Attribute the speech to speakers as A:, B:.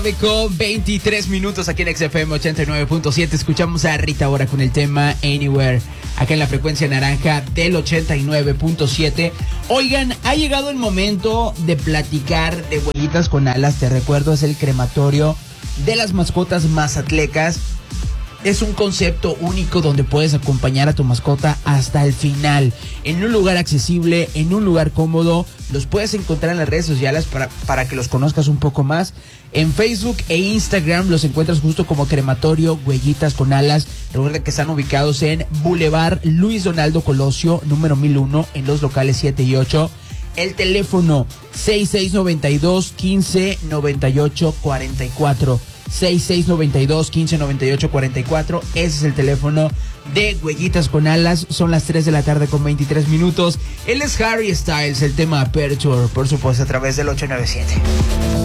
A: tarde con 23 minutos aquí en XFM 89.7. Escuchamos a Rita Ora con el tema Anywhere, acá en la frecuencia naranja del 89.7. Oigan, ha llegado el momento de platicar de Huellitas con Alas. Te recuerdo, es el crematorio de las mascotas mazatlecas. Es un concepto único donde puedes acompañar a tu mascota hasta el final, en un lugar accesible, en un lugar cómodo. Los puedes encontrar en las redes sociales para que los conozcas un poco más. En Facebook e Instagram los encuentras justo como Crematorio Huellitas con Alas. Recuerda que están ubicados en Boulevard Luis Donaldo Colosio, número 1001, en los locales 7 y 8. El teléfono 6692-1598-44. 6692-1598-44. Ese es el teléfono de Huellitas con Alas. Son las 3 de la tarde con 23 minutos. Él es Harry Styles, el tema Aperture, por supuesto, a través del 897.